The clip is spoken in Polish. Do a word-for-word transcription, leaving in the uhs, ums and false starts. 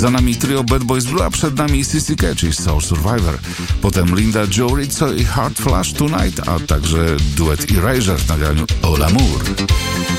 Za nami trio Bad Boys Blue, a przed nami C C Catch i Soul Survivor. Potem Linda Joe Rizzo i Heart Flash Tonight, a także duet Erasure w nagraniu All Amour.